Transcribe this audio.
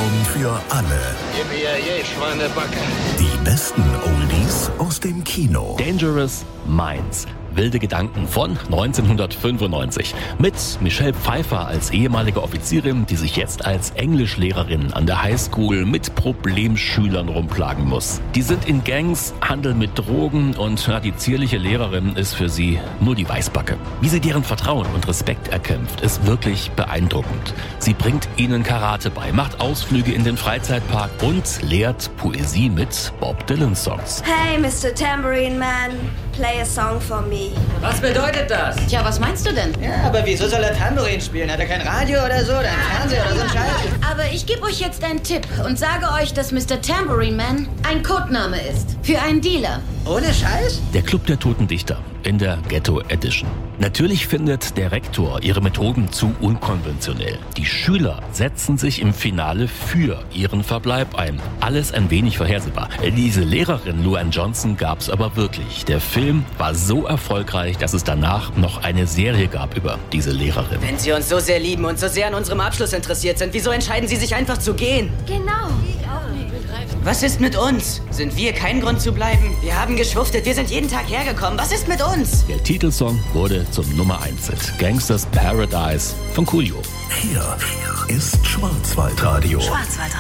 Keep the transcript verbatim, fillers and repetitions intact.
Song für alle. Yippie, Schweinebacke. Die besten Oldies aus dem Kino. Dangerous Minds. Wilde Gedanken von neunzehnhundertfünfundneunzig. Mit Michelle Pfeiffer als ehemalige Offizierin, die sich jetzt als Englischlehrerin an der Highschool mit Problemschülern rumplagen muss. Die sind in Gangs, handeln mit Drogen und ja, die zierliche Lehrerin ist für sie nur die Weißbacke. Wie sie deren Vertrauen und Respekt erkämpft, ist wirklich beeindruckend. Sie bringt ihnen Karate bei, macht Ausflüge in den Freizeitpark und lehrt Poesie mit Bob Dylan Songs. Hey, Mister Tambourine Man, play a song for me. Was bedeutet das? Tja, was meinst du denn? Ja, aber wieso soll er Tambourin spielen? Hat er kein Radio oder so? Oder ein Fernseher oder so ein Scheiß? Aber ich gebe euch jetzt einen Tipp und sage euch, dass Mister Tambourine Man ein Codename ist. Für einen Dealer. Ohne Scheiß? Der Club der Toten Dichter in der Ghetto Edition. Natürlich findet der Rektor ihre Methoden zu unkonventionell. Die Schüler setzen sich im Finale für ihren Verbleib ein. Alles ein wenig vorhersehbar. Diese Lehrerin Luann Johnson gab's aber wirklich. Der Film war so erfolgreich, dass es danach noch eine Serie gab über diese Lehrerin. Wenn Sie uns so sehr lieben und so sehr an unserem Abschluss interessiert sind, wieso entscheiden Sie sich einfach zu gehen? Genau. Was ist mit uns? Sind wir kein Grund zu bleiben? Wir haben geschuftet, wir sind jeden Tag hergekommen. Was ist mit uns? Der Titelsong wurde zum Nummer eins Hit. Gangsters Paradise von Coolio. Hier ist Schwarzwaldradio. Schwarzwaldradio.